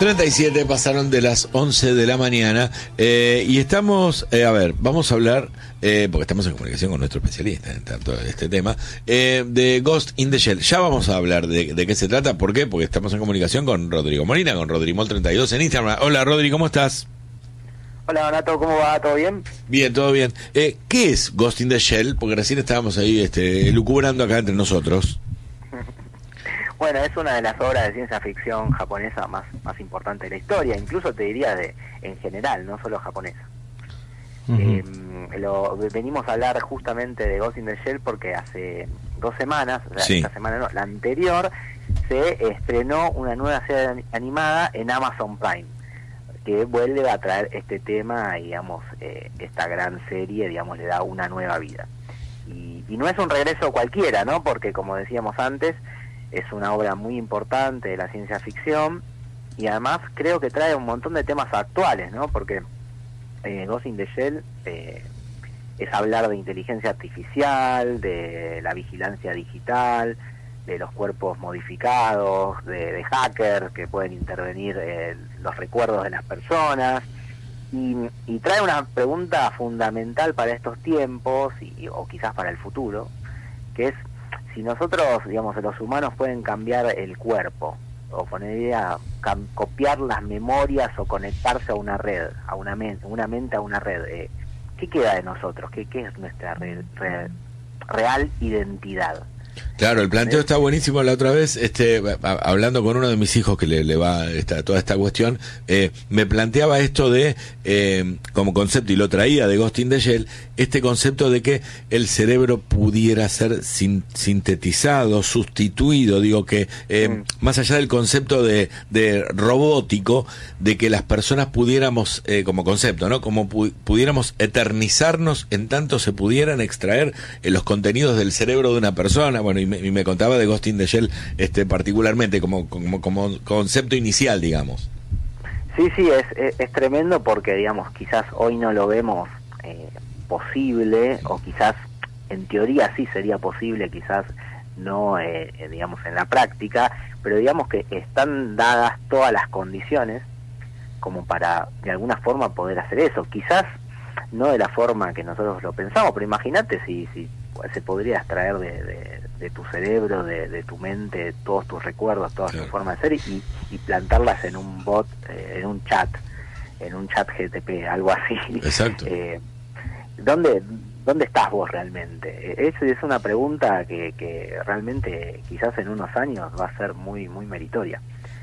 37 pasaron de las 11 de la mañana y estamos, vamos a hablar, porque estamos en comunicación con nuestro especialista en tanto este tema, de Ghost in the Shell. Ya vamos a hablar de qué se trata. ¿Por qué? Porque estamos en comunicación con Rodrigo Molina, con Rodrimol32 en Instagram. Hola Rodri, ¿cómo estás? Hola Donato, ¿cómo va? ¿Todo bien? Bien, todo bien. ¿Qué es Ghost in the Shell? Porque recién estábamos ahí lucubrando acá entre nosotros. Bueno, es una de las obras de ciencia ficción japonesa más importantes de la historia, incluso te diría en general, no solo japonesa. Venimos a hablar justamente de Ghost in the Shell porque hace 2 semanas, o sea, sí. Esta semana no, la anterior, se estrenó una nueva serie animada en Amazon Prime, que vuelve a traer este tema, digamos, esta gran serie, digamos, le da una nueva vida. Y no es un regreso cualquiera, ¿no? Porque, como decíamos antes, es una obra muy importante de la ciencia ficción y además creo que trae un montón de temas actuales, ¿no? Porque Ghost in the Shell es hablar de inteligencia artificial, de la vigilancia digital, de los cuerpos modificados, de hackers que pueden intervenir los recuerdos de las personas, y trae una pregunta fundamental para estos tiempos o quizás para el futuro, que es si nosotros, digamos, los humanos pueden cambiar el cuerpo o copiar las memorias o conectarse a una red, a una mente a una red, ¿qué queda de nosotros? ¿Qué es nuestra real identidad? Claro, el planteo está buenísimo. La otra vez, hablando con uno de mis hijos que le va toda esta cuestión, me planteaba esto de, como concepto, y lo traía de Ghost in the Shell, este concepto de que el cerebro pudiera ser sintetizado, sustituido, digo que, más allá del concepto de robótico, de que las personas pudiéramos, como concepto, ¿no? Como pudiéramos eternizarnos en tanto se pudieran extraer los contenidos del cerebro de una persona. Bueno, y me contaba de Ghost in the Shell particularmente como concepto inicial, digamos. Sí, es tremendo porque, digamos, quizás hoy no lo vemos posible, o quizás en teoría sí sería posible, quizás no, digamos, en la práctica, pero digamos que están dadas todas las condiciones como para de alguna forma poder hacer eso. Quizás no de la forma que nosotros lo pensamos, pero imagínate si se podría extraer de tu cerebro, de tu mente, todos tus recuerdos, todas tus formas de ser y plantarlas en un bot, en un chat GTP, algo así. Exacto. ¿Dónde estás vos realmente? Es una pregunta que realmente quizás en unos años va a ser muy muy meritoria.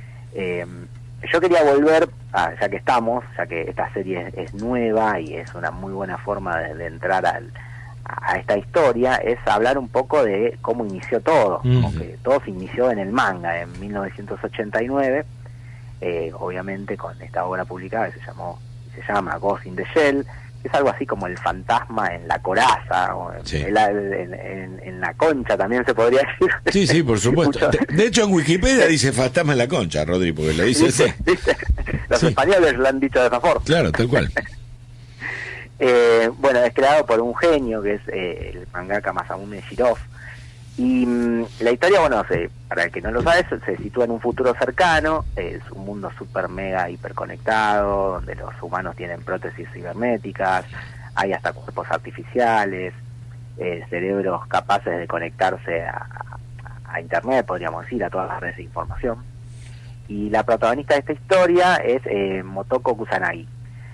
Yo quería volver, ya que esta serie es nueva y es una muy buena forma de entrar a esta historia, es hablar un poco de cómo inició todo. Como que todo se inició en el manga en 1989, obviamente con esta obra publicada que se llama Ghost in the Shell, que es algo así como el fantasma en la coraza, o en la concha también se podría decir. Sí, por supuesto. De hecho en Wikipedia dice fantasma en la concha, Rodri, porque lo dice ese. Los españoles lo han dicho de esa forma. Claro, tal cual. Bueno, es creado por un genio que es el mangaka Masamune Shirow. Y la historia, bueno, para el que no lo sabe, se sitúa en un futuro cercano. Es un mundo super mega hiperconectado, donde los humanos tienen prótesis cibernéticas, hay hasta cuerpos artificiales, cerebros capaces de conectarse a internet, podríamos decir, a todas las redes de información. Y la protagonista de esta historia es Motoko Kusanagi.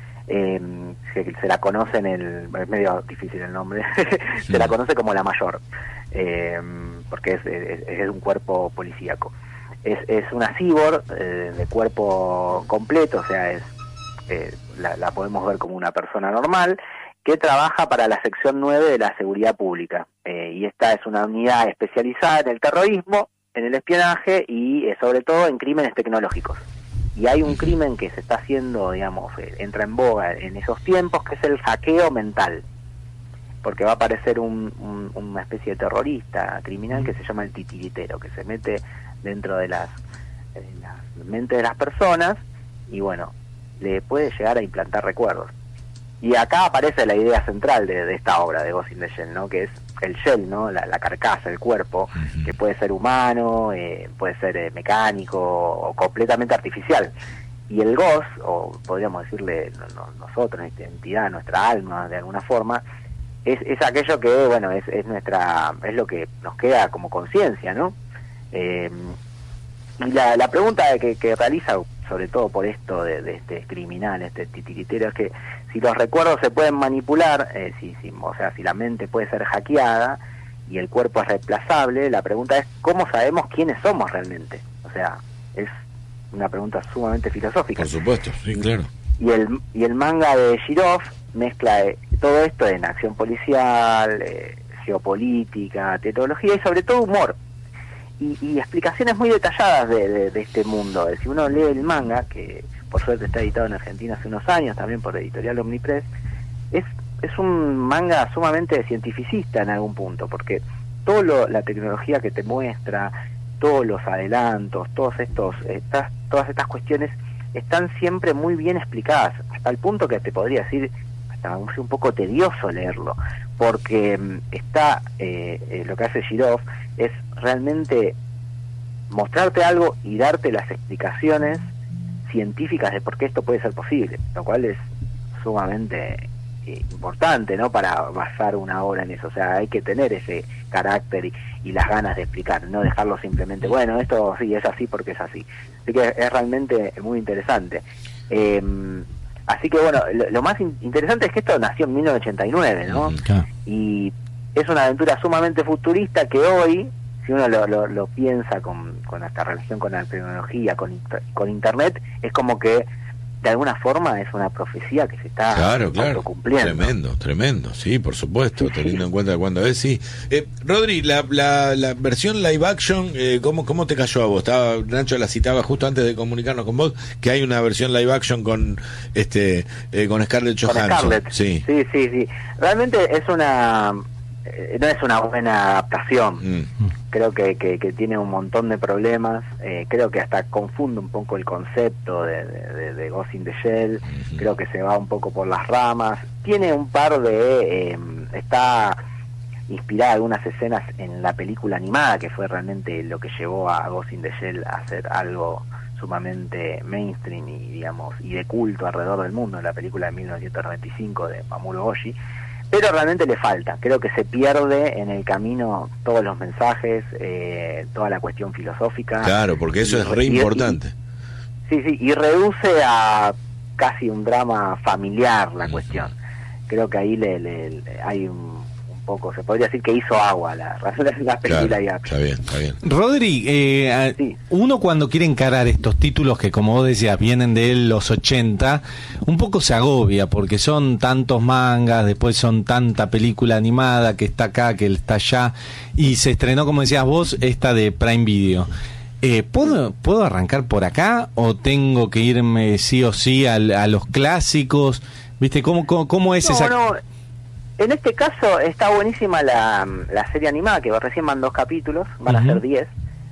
Se la conoce es medio difícil el nombre, se la conoce como la mayor, porque es un cuerpo policíaco. Es una cyborg de cuerpo completo, o sea, la podemos ver como una persona normal que trabaja para la sección 9 de la seguridad pública, y esta es una unidad especializada en el terrorismo, en el espionaje y sobre todo en crímenes tecnológicos. Y hay un crimen que se está haciendo, digamos, entra en boga en esos tiempos, que es el hackeo mental. Porque va a aparecer una especie de terrorista criminal que se llama el titiritero, que se mete dentro de las mentes de las personas y, bueno, le puede llegar a implantar recuerdos. Y acá aparece la idea central de esta obra de Ghost in the Shell, ¿no? Que es el shell, ¿no? La carcasa, el cuerpo, que puede ser humano, puede ser mecánico o completamente artificial. y el Ghost, o podríamos decirle nosotros, nuestra entidad, nuestra alma, de alguna forma, es aquello que, bueno, es lo que nos queda como conciencia, ¿no? Y la pregunta que realiza, sobre todo por esto de este criminal, este titiritero, es que si los recuerdos se pueden manipular, o sea, si la mente puede ser hackeada y el cuerpo es reemplazable, la pregunta es ¿cómo sabemos quiénes somos realmente? O sea, es una pregunta sumamente filosófica. Por supuesto, sí, claro. Y el manga de Shirov mezcla todo esto en acción policial, geopolítica, teología y sobre todo humor. Y explicaciones muy detalladas de este mundo. Si uno lee el manga, que por suerte está editado en Argentina hace unos años, también por Editorial Omnipress, es un manga sumamente cientificista en algún punto, porque la tecnología que te muestra, todos los adelantos, todas estas cuestiones están siempre muy bien explicadas, hasta el punto que te podría decir, hasta un poco tedioso leerlo, porque está lo que hace Shirov es realmente mostrarte algo y darte las explicaciones científicas de por qué esto puede ser posible, lo cual es sumamente importante, ¿no? Para basar una obra en eso. O sea, hay que tener ese carácter y las ganas de explicar, no dejarlo simplemente, bueno, esto sí es así porque es así. Así que es realmente muy interesante. Así que bueno, lo más interesante es que esto nació en 1989, ¿no? Y es una aventura sumamente futurista que hoy, si uno lo piensa con esta relación con la tecnología, con internet, es como que de alguna forma es una profecía que se está cumpliendo. Tremendo, sí, por supuesto, teniendo en cuenta cuándo es, sí. Rodri, la versión live action, ¿cómo te cayó a vos? Nacho la citaba justo antes de comunicarnos con vos, que hay una versión live action con Scarlett Johansson. Sí. Realmente no es una buena adaptación. Creo que tiene un montón de problemas. Creo que hasta confunde un poco el concepto de Ghost in the Shell. Creo que se va un poco por las ramas. Tiene un par de... está inspirada algunas escenas en la película animada, que fue realmente lo que llevó a Ghost in the Shell a hacer algo sumamente mainstream y de culto alrededor del mundo, en la película de 1995 de Mamoru Oshii. Pero realmente le falta, creo que se pierde en el camino todos los mensajes, toda la cuestión filosófica. Claro, porque eso es re importante. Y reduce a casi un drama familiar la cuestión. Creo que ahí hay un poco, se podría decir que hizo agua la película. Claro, está bien. Rodri, uno cuando quiere encarar estos títulos que, como vos decías, vienen de los 80, un poco se agobia porque son tantos mangas, después son tanta película animada que está acá, que está allá, y se estrenó, como decías vos, esta de Prime Video. ¿Puedo arrancar por acá o tengo que irme sí o sí a los clásicos? ¿Viste cómo es esa? No. En este caso está buenísima la serie animada, que recién van 2 capítulos, van a ser 10,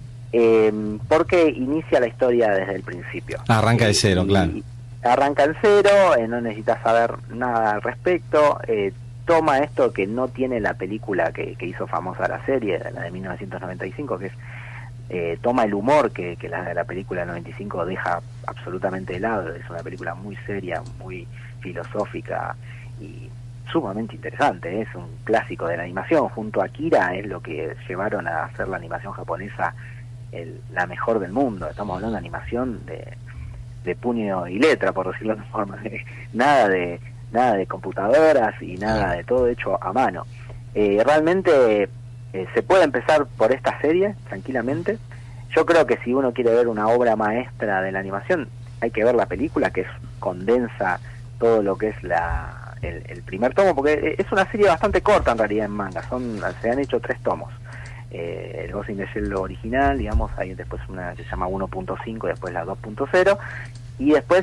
porque inicia la historia desde el principio. Arranca de cero, claro. Arranca en cero, no necesitas saber nada al respecto, toma esto que no tiene la película que hizo famosa la serie, la de 1995, que es toma el humor que la de la película del 95 deja absolutamente de lado. Es una película muy seria, muy filosófica y sumamente interesante. Es un clásico de la animación. Junto a Akira es lo que llevaron a hacer la animación japonesa la mejor del mundo. Estamos hablando de animación de puño y letra, por decirlo de una forma. Nada de computadoras y nada de todo hecho a mano. Realmente se puede empezar por esta serie tranquilamente. Yo creo que si uno quiere ver una obra maestra de la animación, hay que ver la película, que condensa todo lo que es el primer tomo, porque es una serie bastante corta en realidad en manga. Se han hecho 3 tomos. El Ghost in the Shell original, digamos, hay después una que se llama 1.5, después la 2.0, y después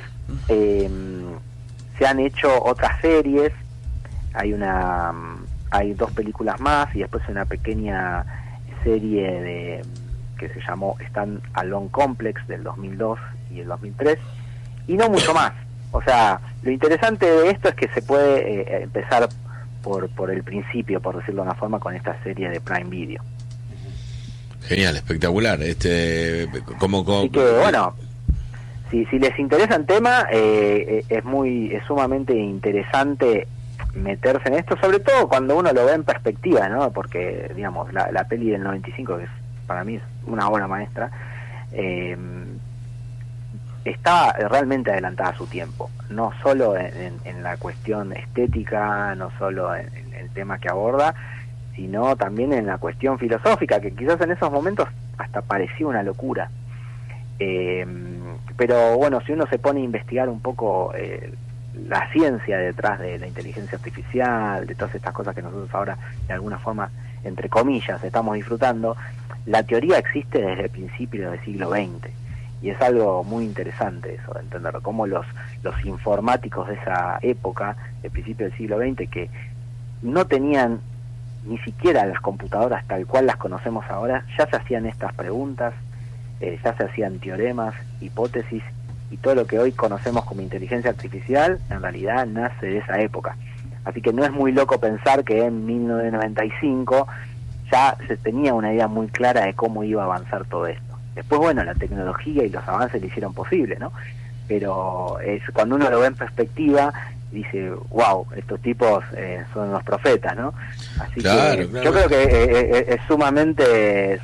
se han hecho otras series. Hay 2 películas más y después una pequeña serie que se llamó Stand Alone Complex del 2002 y el 2003, y no mucho más. O sea, lo interesante de esto es que se puede empezar por el principio, por decirlo de una forma, con esta serie de Prime Video. Genial, espectacular. Así que, bueno, si les interesa el tema, es sumamente interesante meterse en esto, sobre todo cuando uno lo ve en perspectiva, ¿no? Porque, digamos, la peli del 95, que para mí es una obra maestra, está realmente adelantada a su tiempo, no solo en la cuestión estética, no solo en el tema que aborda, sino también en la cuestión filosófica, que quizás en esos momentos hasta parecía una locura. Pero bueno, si uno se pone a investigar un poco la ciencia detrás de la inteligencia artificial, de todas estas cosas que nosotros ahora de alguna forma, entre comillas, estamos disfrutando, la teoría existe desde el principio del siglo XX, y es algo muy interesante eso, de entenderlo, cómo los informáticos de esa época, del principio del siglo XX, que no tenían ni siquiera las computadoras tal cual las conocemos ahora, ya se hacían estas preguntas, ya se hacían teoremas, hipótesis, y todo lo que hoy conocemos como inteligencia artificial en realidad nace de esa época. Así que no es muy loco pensar que en 1995 ya se tenía una idea muy clara de cómo iba a avanzar todo esto. Después, bueno, la tecnología y los avances lo hicieron posible, ¿no? Pero cuando uno lo ve en perspectiva, dice, wow, estos tipos son los profetas, ¿no? Así que yo creo que es sumamente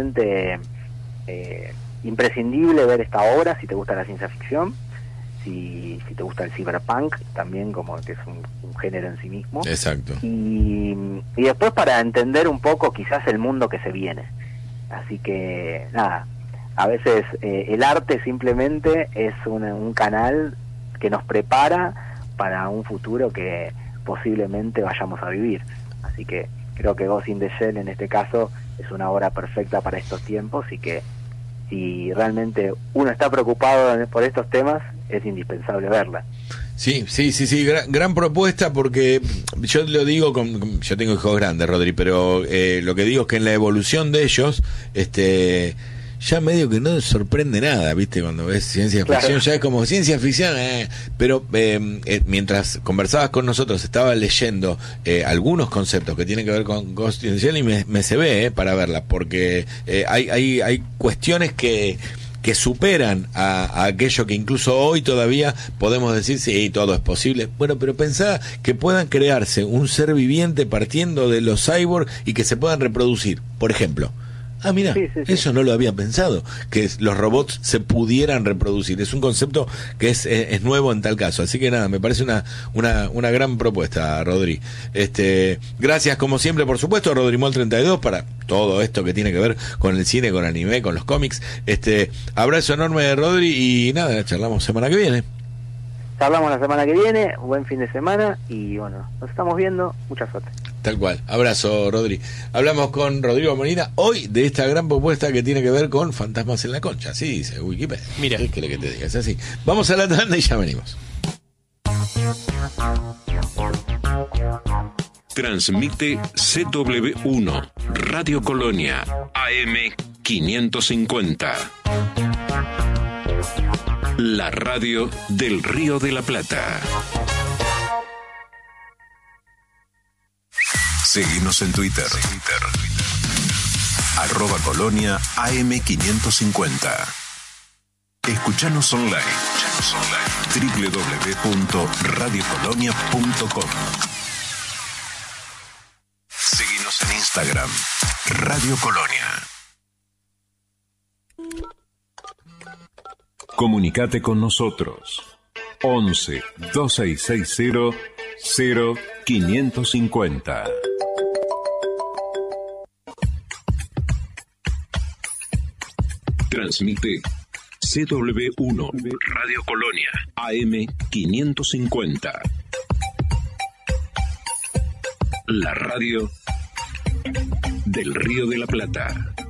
imprescindible ver esta obra si te gusta la ciencia ficción, si te gusta el cyberpunk también, como que es un género en sí mismo. Exacto. Y después para entender un poco quizás el mundo que se viene. Así que nada, a veces el arte simplemente es un canal que nos prepara para un futuro que posiblemente vayamos a vivir. Así que creo que Ghost in the Shell en este caso es una obra perfecta para estos tiempos, y que si realmente uno está preocupado por estos temas, es indispensable verla. Sí, gran propuesta, porque yo lo digo, yo tengo hijos grandes, Rodri, pero lo que digo es que en la evolución de ellos, ya medio que no sorprende nada, ¿viste? Cuando ves ciencia ficción, claro, ya es como ciencia ficción, pero mientras conversabas con nosotros, estaba leyendo algunos conceptos que tienen que ver con Ghost in the Shell, y me se ve para verla, porque hay cuestiones que superan a aquello que incluso hoy todavía podemos decir, sí, todo es posible. Bueno, pero pensá que puedan crearse un ser viviente partiendo de los cyborg y que se puedan reproducir, por ejemplo. Ah, mira, sí. Eso no lo había pensado, que los robots se pudieran reproducir. Es un concepto que es nuevo en tal caso. Así que nada, me parece una gran propuesta, Rodri. Gracias, como siempre, por supuesto, a Rodrimol32 para todo esto que tiene que ver con el cine, con anime, con los cómics. Abrazo enorme de Rodri, y nada, charlamos semana que viene. Charlamos la semana que viene, buen fin de semana, y bueno, nos estamos viendo, mucha suerte. Tal cual, abrazo, Rodri. Hablamos con Rodrigo Molina hoy de esta gran propuesta que tiene que ver con fantasmas en la concha, así dice Wikipedia. Mira, ¿qué quiere que te diga? Es así. Vamos a la tanda y ya venimos. Transmite CW1, Radio Colonia, AM 550. La radio del Río de la Plata. Seguinos en Twitter. @Colonia AM550. Escuchanos online. www.radiocolonia.com. Seguinos en Instagram. Radio Colonia. Comunicate con nosotros. 11 2660 0550. Transmite CW1 Radio Colonia AM 550. La radio del Río de la Plata.